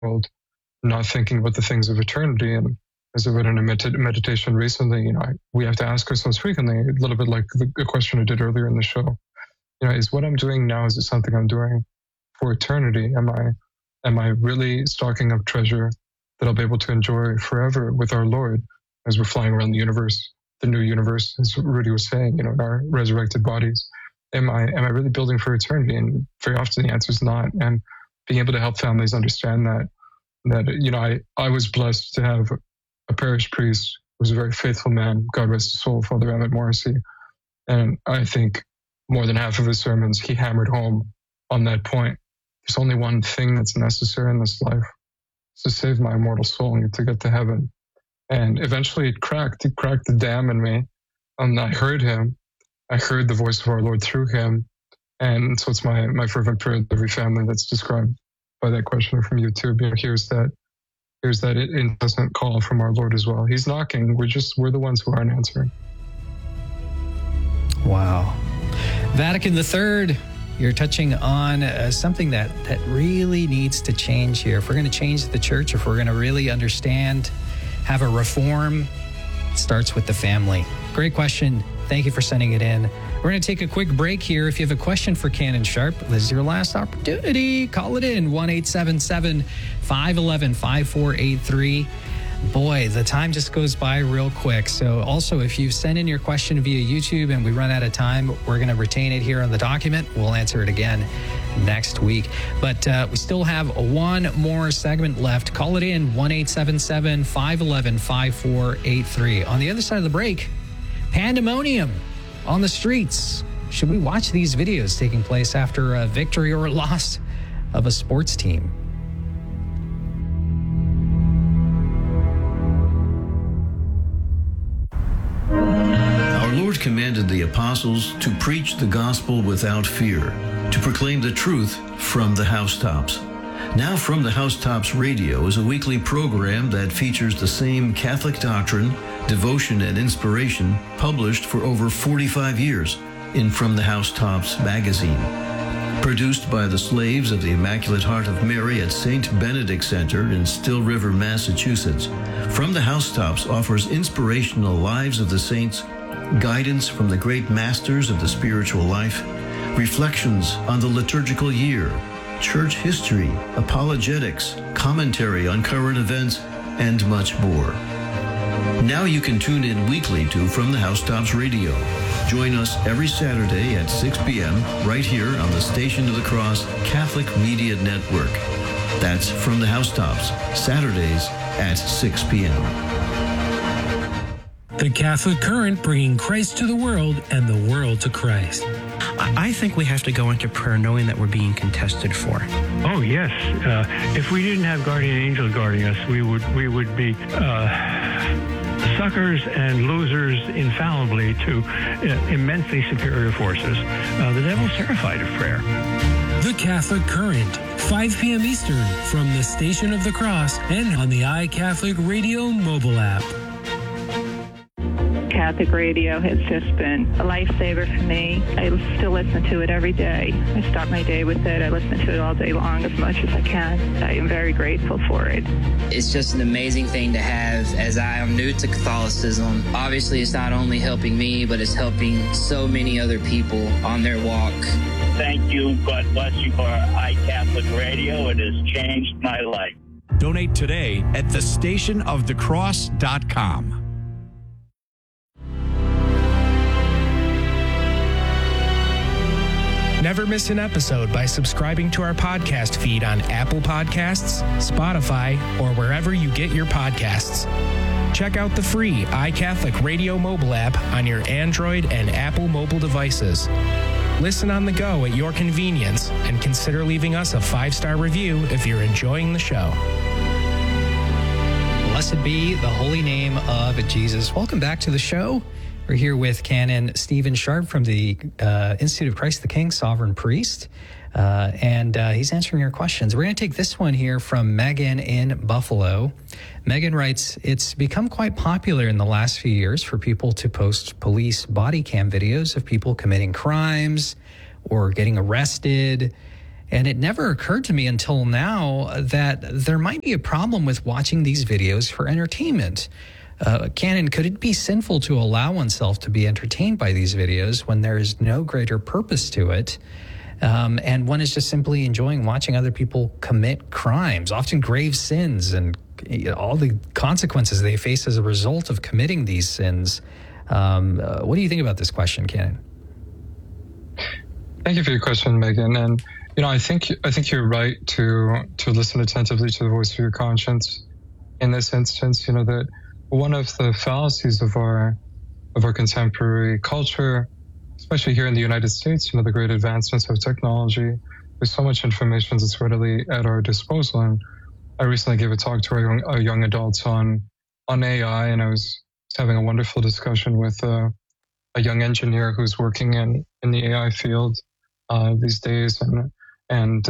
world, not thinking about the things of eternity. And as I've been in a meditation recently, we have to ask ourselves frequently, a little bit like the question I did earlier in the show, is what I'm doing now, is it something I'm doing for eternity? Am I really stocking up treasure that I'll be able to enjoy forever with our Lord as we're flying around the universe, the new universe, as Rudy was saying, in our resurrected bodies? Am I really building for eternity? And very often the answer is not. And being able to help families understand that I was blessed to have a parish priest who was a very faithful man, God rest his soul, Father Emmett Morrissey. And I think more than half of his sermons, he hammered home on that point. There's only one thing that's necessary in this life. It's to save my immortal soul and to get to heaven. And eventually it cracked the dam in me. And I heard him. I heard the voice of our Lord through him. And so it's my fervent prayer that every family that's described by that question from YouTube, here's that incessant call from our Lord as well. He's knocking. We're the ones who aren't answering. Wow. Vatican III, you're touching on something that really needs to change here. If we're going to change the church, if we're going to really understand, have a reform, it starts with the family. Great question. Thank you for sending it in. We're going to take a quick break here. If you have a question for Canon Sharp, this is your last opportunity. Call it in, 1-877-511-5483. Boy, the time just goes by real quick. So also, if you send in your question via YouTube and we run out of time, we're going to retain it here on the document. We'll answer it again next week. But we still have one more segment left. Call it in, 1-877-511-5483. On the other side of the break, pandemonium on the streets. Should we watch these videos taking place after a victory or a loss of a sports team? Our Lord commanded the apostles to preach the gospel without fear, to proclaim the truth from the housetops. Now From the Housetops Radio is a weekly program that features the same Catholic doctrine, devotion, and inspiration published for over 45 years in From the Housetops magazine. Produced by the slaves of the Immaculate Heart of Mary at St. Benedict Center in Still River, Massachusetts, From the Housetops offers inspirational lives of the saints, guidance from the great masters of the spiritual life, reflections on the liturgical year, church history, apologetics, commentary on current events, and much more. Now you can tune in weekly to From the Housetops Radio. Join us every Saturday at 6 p.m. right here on the Station of the Cross Catholic Media Network. That's From the Housetops, Saturdays at 6 p.m. The Catholic Current, bringing Christ to the world and the world to Christ. I think we have to go into prayer knowing that we're being contested for. Oh, yes. If we didn't have guardian angels guarding us, we would be suckers and losers infallibly to immensely superior forces. The devil's terrified of prayer. The Catholic Current, 5 p.m. Eastern, from the Station of the Cross and on the iCatholic Radio mobile app. Catholic radio has just been a lifesaver for me. I still listen to it every day. I start my day with it. I listen to it all day long as much as I can. I am very grateful for it. It's just an amazing thing to have, as I am new to Catholicism. Obviously, it's not only helping me, but it's helping so many other people on their walk. Thank you. God bless you for iCatholic Radio. It has changed my life. Donate today at thestationofthecross.com. Never miss an episode by subscribing to our podcast feed on Apple Podcasts, Spotify, or wherever you get your podcasts. Check out the free iCatholic Radio mobile app on your Android and Apple mobile devices. Listen on the go at your convenience and consider leaving us a 5-star review if you're enjoying the show. Blessed be the holy name of Jesus. Welcome back to the show. We're here with Canon Stephen Sharp from the Institute of Christ the King, Sovereign Priest, and he's answering your questions. We're going to take this one here from Megan in Buffalo. Megan writes, it's become quite popular in the last few years for people to post police body cam videos of people committing crimes or getting arrested. And it never occurred to me until now that there might be a problem with watching these videos for entertainment. Canon, could it be sinful to allow oneself to be entertained by these videos when there is no greater purpose to it? And one is just simply enjoying watching other people commit crimes, often grave sins, and all the consequences they face as a result of committing these sins. What do you think about this question, Canon? Thank you for your question, Megan. And I think you're right to listen attentively to the voice of your conscience in this instance. That one of the fallacies of our contemporary culture, especially here in the United States, the great advancements of technology, there's so much information that's readily at our disposal. And I recently gave a talk to our young adults on AI, and I was having a wonderful discussion with a young engineer who's working in the AI field these days. And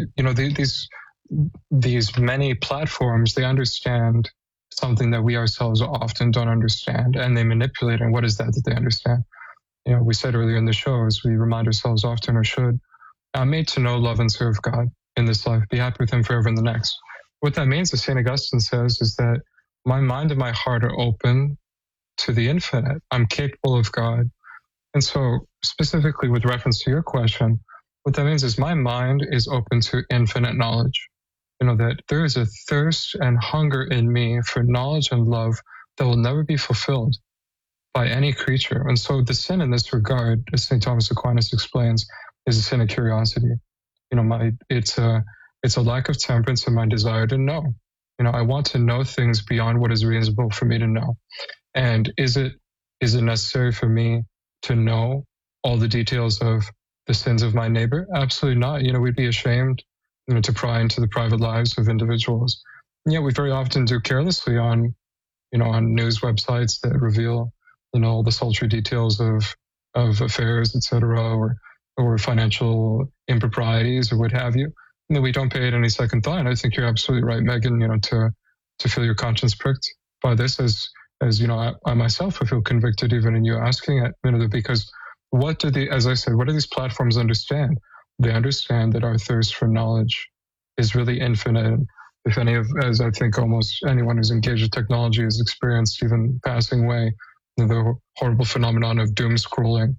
these many platforms, they understand something that we ourselves often don't understand, and they manipulate. And what is that they understand? We said earlier in the show, as we remind ourselves often, or should, I'm made to know, love, and serve God in this life, be happy with him forever in the next. What that means, as St. Augustine says, is that my mind and my heart are open to the infinite. I'm capable of God. And so specifically with reference to your question, what that means is my mind is open to infinite knowledge. That there is a thirst and hunger in me for knowledge and love that will never be fulfilled by any creature. And so the sin in this regard, as St. Thomas Aquinas explains, is a sin of curiosity. It's a lack of temperance in my desire to know. I want to know things beyond what is reasonable for me to know. And is it necessary for me to know all the details of the sins of my neighbor? Absolutely not. We'd be ashamed to pry into the private lives of individuals. And yet we very often do carelessly on news websites that reveal, all the sultry details of affairs, etc., or financial improprieties or what have you. And we don't pay it any second thought. And I think you're absolutely right, Megan, to feel your conscience pricked by this, as I myself, I feel convicted even in you asking it, because what do these platforms understand? They understand that our thirst for knowledge is really infinite. If as I think almost anyone who's engaged with technology has experienced, even passing away, the horrible phenomenon of doom scrolling.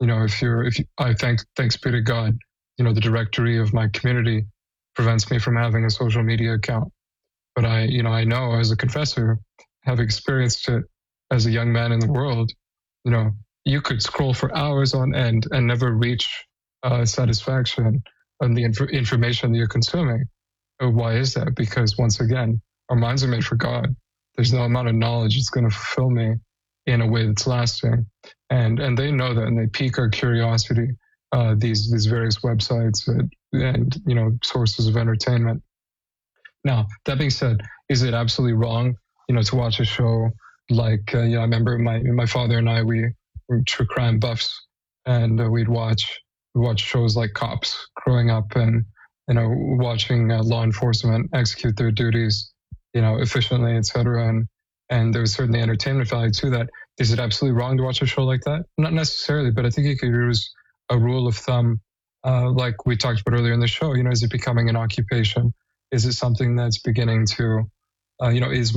Thanks be to God, the directory of my community prevents me from having a social media account. But I know as a confessor, have experienced it as a young man in the world, you could scroll for hours on end and never reach satisfaction on the information that you're consuming. Why is that? Because once again, our minds are made for God. There's no amount of knowledge that's going to fulfill me in a way that's lasting. And they know that, and they pique our curiosity, these various websites and sources of entertainment. Now, that being said, is it absolutely wrong, to watch a show like, I remember my father and I, we were true crime buffs, and we'd watch shows like Cops growing up, and watching law enforcement execute their duties, efficiently, etc. And there was certainly entertainment value to that. Is it absolutely wrong to watch a show like that? Not necessarily, but I think you could use a rule of thumb, like we talked about earlier in the show. Is it becoming an occupation? Is it something that's beginning to, is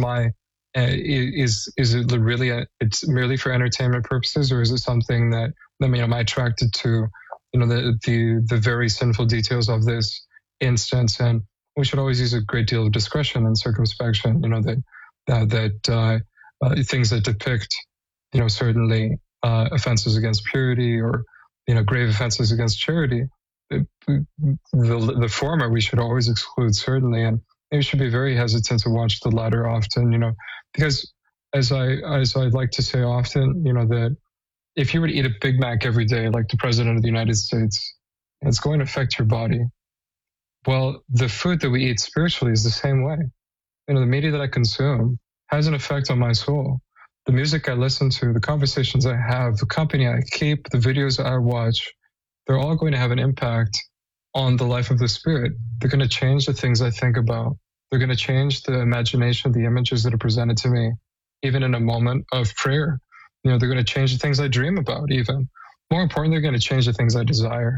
it really it's merely for entertainment purposes, or is it something that am I attracted to, the very sinful details of this instance? And we should always use a great deal of discretion and circumspection. That things that depict, certainly offenses against purity or grave offenses against charity, the former we should always exclude, certainly, and we should be very hesitant to watch the latter often, because as I like to say often, that if you were to eat a Big Mac every day, like the President of the United States, it's going to affect your body. Well, the food that we eat spiritually is the same way. The media that I consume has an effect on my soul. The music I listen to, the conversations I have, the company I keep, the videos I watch, they're all going to have an impact on the life of the spirit. They're going to change the things I think about. They're going to change the imagination, the images that are presented to me, even in a moment of prayer. They're going to change the things I dream about, even. More importantly, they're going to change the things I desire.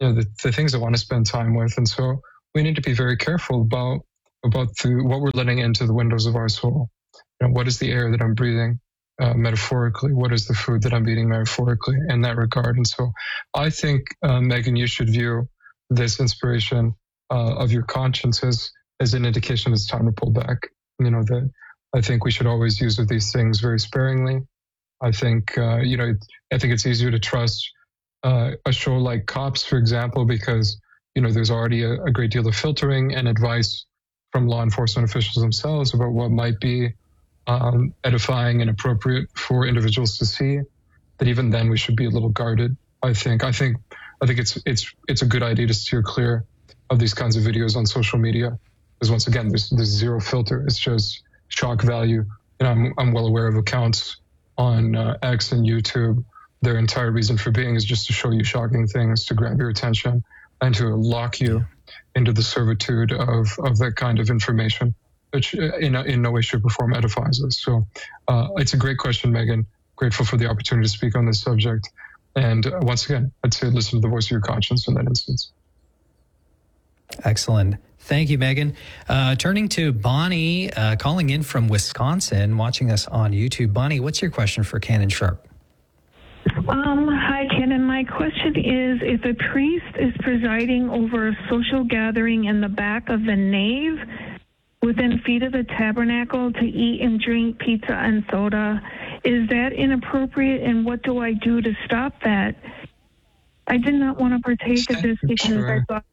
the things I want to spend time with. And so we need to be very careful about what we're letting into the windows of our soul. What is the air that I'm breathing metaphorically? What is the food that I'm eating metaphorically in that regard? And so I think, Megan, you should view this inspiration of your conscience as an indication it's time to pull back. That I think we should always use these things very sparingly. I think, I think it's easier to trust a show like Cops, for example, because, there's already a great deal of filtering and advice from law enforcement officials themselves about what might be edifying and appropriate for individuals to see. But even then, we should be a little guarded. I think it's a good idea to steer clear of these kinds of videos on social media, because once again, there's zero filter. It's just shock value. I'm well aware of accounts on X and YouTube. Their entire reason for being is just to show you shocking things, to grab your attention, and to lock you into the servitude of that kind of information, which in no way, shape, or form edifies us. So it's a great question, Megan. Grateful for the opportunity to speak on this subject. And once again, I'd say listen to the voice of your conscience in that instance. Excellent. Thank you, Megan. Turning to Bonnie, calling in from Wisconsin, watching us on YouTube. Bonnie, what's your question for Canon Sharp? Hi, Canon. My question is, if a priest is presiding over a social gathering in the back of the nave within feet of the tabernacle to eat and drink pizza and soda, is that inappropriate, and what do I do to stop that? I did not want to partake of this because I thought...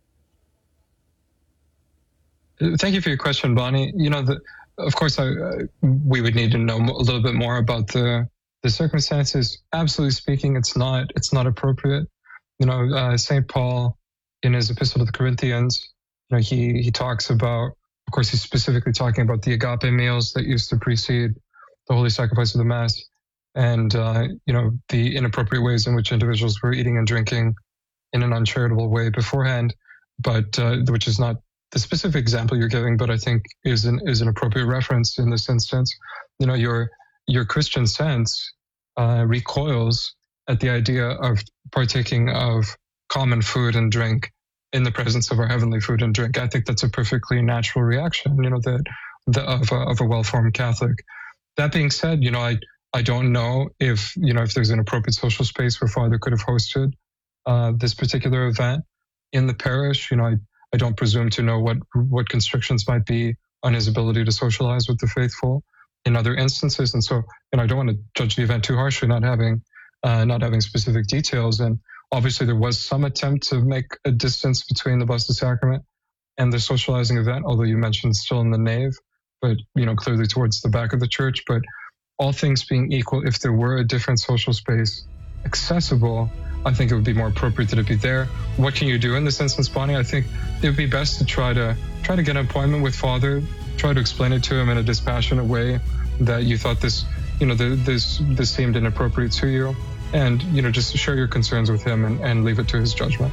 Thank you for your question, Bonnie. Of course, we would need to know a little bit more about the circumstances. Absolutely speaking, it's not appropriate. St. Paul, in his epistle to the Corinthians, he talks about, of course, he's specifically talking about the agape meals that used to precede the holy sacrifice of the Mass, and the inappropriate ways in which individuals were eating and drinking in an uncharitable way beforehand, but which is not the specific example you're giving, but I think is an appropriate reference in this instance. Your Christian sense recoils at the idea of partaking of common food and drink in the presence of our heavenly food and drink. I think that's a perfectly natural reaction, of a well-formed Catholic. That being said, I don't know if there's an appropriate social space where Father could have hosted this particular event in the parish. I don't presume to know what constrictions might be on his ability to socialize with the faithful in other instances. And so, I don't want to judge the event too harshly, not having specific details. And obviously there was some attempt to make a distance between the Blessed Sacrament and the socializing event, although you mentioned still in the nave, but, clearly towards the back of the church. But all things being equal, if there were a different social space accessible, I think it would be more appropriate that it be there. What can you do in this instance, Bonnie? I think it would be best to try to get an appointment with Father, try to explain it to him in a dispassionate way that you thought this seemed inappropriate to you, and just share your concerns with him and leave it to his judgment.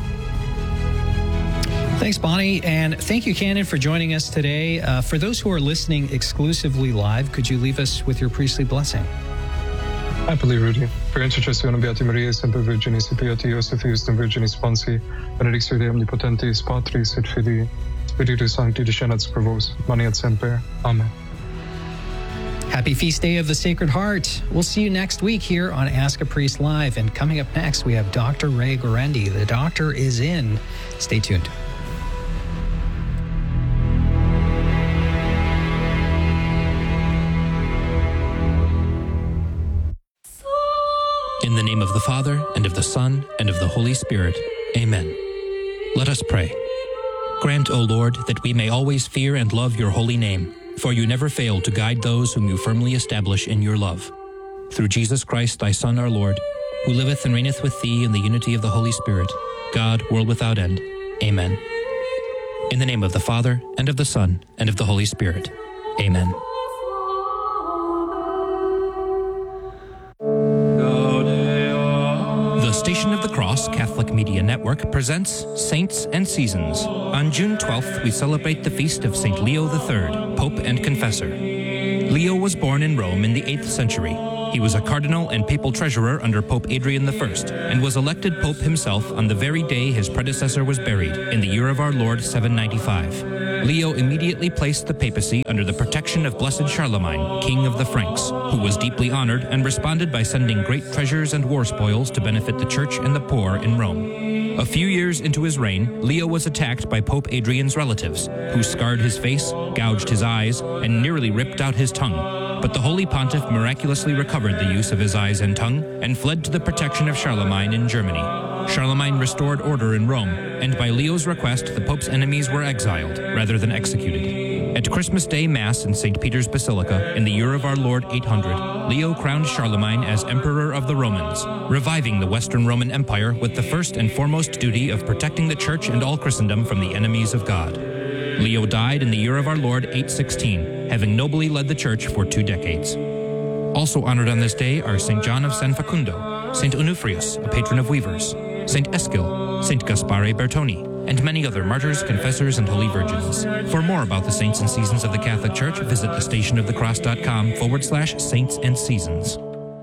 Thanks, Bonnie, and thank you, Canon, for joining us today. For those who are listening exclusively live, could you leave us with your priestly blessing? Happily, Rudy. Per intercessionem Beati Mariae, semper Virginis, et Beati Iosephus, et Virginis Sponsi, benedictio Dei omnipotentis, Patris et Filii, Spiritus Sancti, descendat super vos, manet semper. Amen. Happy Feast Day of the Sacred Heart. We'll see you next week here on Ask a Priest Live. And coming up next, we have Dr. Ray Guarendi. The doctor is in. Stay tuned. In the name of the Father, and of the Son, and of the Holy Spirit. Amen. Let us pray. Grant, O Lord, that we may always fear and love your holy name, for you never fail to guide those whom you firmly establish in your love. Through Jesus Christ, thy Son, our Lord, who liveth and reigneth with thee in the unity of the Holy Spirit, God, world without end. Amen. In the name of the Father, and of the Son, and of the Holy Spirit. Amen. The Station of the Cross Catholic Media Network presents Saints and Seasons. On June 12th, we celebrate the feast of St. Leo III, Pope and Confessor. Leo Leo was born in Rome in the 8th century. He was a cardinal and papal treasurer under Pope Adrian I and was elected pope himself on the very day his predecessor was buried, in the year of our Lord 795. Leo immediately placed the papacy under the protection of Blessed Charlemagne, king of the Franks, who was deeply honored and responded by sending great treasures and war spoils to benefit the church and the poor in Rome. A few years into his reign, Leo was attacked by Pope Adrian's relatives, who scarred his face, gouged his eyes, and nearly ripped out his tongue. But the Holy Pontiff miraculously recovered the use of his eyes and tongue and fled to the protection of Charlemagne in Germany. Charlemagne restored order in Rome, and by Leo's request, the Pope's enemies were exiled rather than executed. At Christmas Day Mass in St. Peter's Basilica, in the year of our Lord 800, Leo crowned Charlemagne as Emperor of the Romans, reviving the Western Roman Empire with the first and foremost duty of protecting the Church and all Christendom from the enemies of God. Leo died in the year of our Lord 816, having nobly led the Church for 2 decades. Also honored on this day are St. John of San Facundo, St. Onufrius, a patron of weavers, St. Eskill, St. Gaspare Bertoni, and many other martyrs, confessors, and holy virgins. For more about the saints and seasons of the Catholic Church, visit thestationofthecross.com/saints and seasons.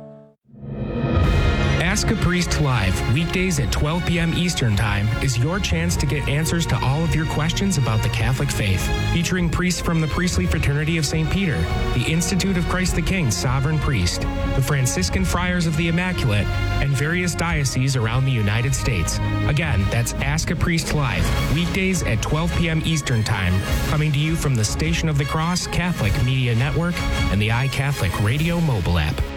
Ask a Priest Live, weekdays at 12 p.m. Eastern Time, is your chance to get answers to all of your questions about the Catholic faith. Featuring priests from the Priestly Fraternity of St. Peter, the Institute of Christ the King Sovereign Priest, the Franciscan Friars of the Immaculate, and various dioceses around the United States. Again, that's Ask a Priest Live, weekdays at 12 p.m. Eastern Time, coming to you from the Station of the Cross Catholic Media Network and the iCatholic Radio mobile app.